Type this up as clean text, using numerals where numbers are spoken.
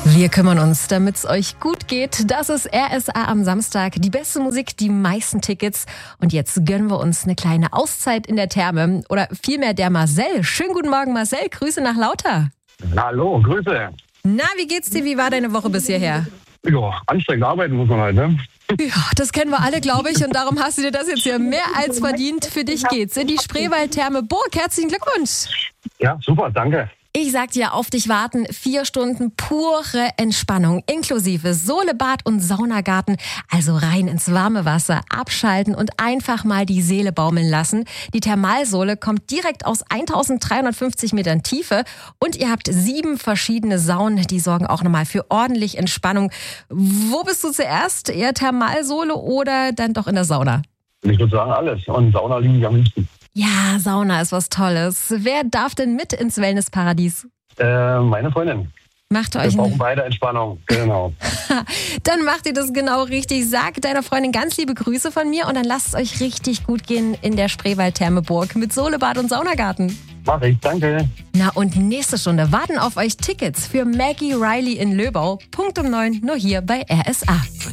Wir kümmern uns, damit es euch gut geht. Das ist RSA am Samstag. Die beste Musik, die meisten Tickets. Und jetzt gönnen wir uns eine kleine Auszeit in der Therme. Oder vielmehr der Marcel. Schönen guten Morgen, Marcel. Grüße nach Lauter. Hallo, Grüße. Na, wie geht's dir? Wie war deine Woche bis hierher? Ja, anstrengend arbeiten muss man halt, ne? Ja, das kennen wir alle, glaube ich. Und darum hast du dir das jetzt hier mehr als verdient. Für dich geht's in die Spreewaldtherme Burg. Herzlichen Glückwunsch. Ja, super, danke. Ich sag dir, auf dich warten 4 Stunden pure Entspannung, inklusive Sohlebad und Saunagarten. Also rein ins warme Wasser, abschalten und einfach mal die Seele baumeln lassen. Die Thermalsohle kommt direkt aus 1350 Metern Tiefe und ihr habt 7 verschiedene Saunen, die sorgen auch nochmal für ordentlich Entspannung. Wo bist du zuerst? Eher Thermalsohle oder dann doch in der Sauna? Ich würde sagen alles. Und Sauna liege ich am liebsten. Ja, Sauna ist was Tolles. Wer darf denn mit ins Wellnessparadies? Meine Freundin. Macht Wir euch brauchen beide Entspannung, genau. Dann macht ihr das genau richtig. Sagt deiner Freundin ganz liebe Grüße von mir und dann lasst es euch richtig gut gehen in der Spreewaldtherme Burg mit Sohlebad und Saunagarten. Mach ich, danke. Na und nächste Stunde warten auf euch Tickets für Maggie Riley in Löbau. Punkt um 9, nur hier bei RSA.